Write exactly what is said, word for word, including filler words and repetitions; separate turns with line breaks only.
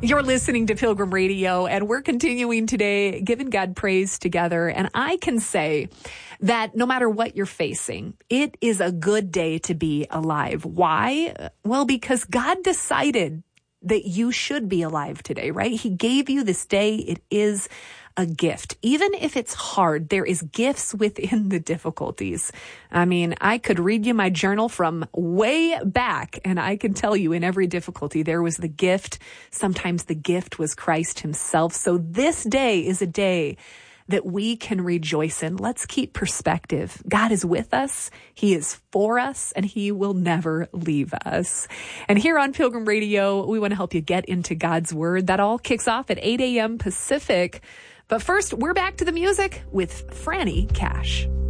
You're listening to Pilgrim Radio, and we're continuing today giving God praise together. And I can say that no matter what you're facing, it is a good day to be alive. Why? Well, because God decided that you should be alive today, right? He gave you this day. It is a gift. Even if it's hard, there is gifts within the difficulties. I mean, I could read you my journal from way back, and I can tell you in every difficulty, there was the gift. Sometimes the gift was Christ himself. So this day is a day that we can rejoice in. Let's keep perspective. God is with us. He is for us, and he will never leave us. And here on Pilgrim Radio, we want to help you get into God's word. That all kicks off at eight a.m. Pacific. But first, we're back to the music with Franny Cash.